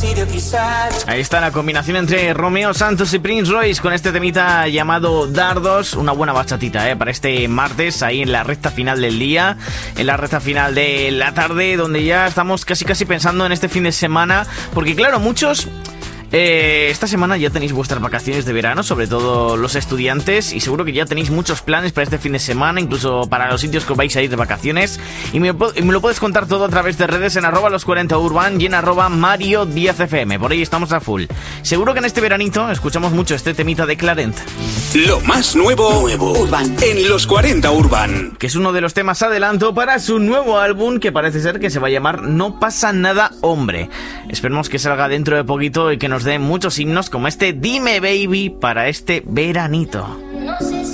Ahí está la combinación entre Romeo Santos y Prince Royce con este temita llamado Dardos. Una buena bachatita, para este martes, ahí en la recta final del día, en la recta final de la tarde, donde ya estamos casi pensando en este fin de semana. Porque claro, muchos... esta semana ya tenéis vuestras vacaciones de verano, sobre todo los estudiantes, y seguro que ya tenéis muchos planes para este fin de semana, incluso para los sitios que os vais a ir de vacaciones, y me lo puedes contar todo a través de redes en @los40urban y en @Mario10fm. Por ahí estamos a full. Seguro que en este veranito escuchamos mucho este temita de Clarent. Lo más nuevo Urban en los 40 Urban, que es uno de los temas adelanto para su nuevo álbum, que parece ser que se va a llamar No pasa nada, hombre. Esperemos que salga dentro de poquito y que nos dé muchos himnos como este Dime Baby para este veranito.